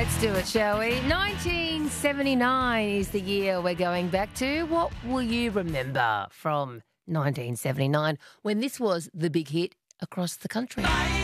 Let's do it, shall we? 1979 is the year we're going back to. What will you remember from 1979 when this was the big hit across the country?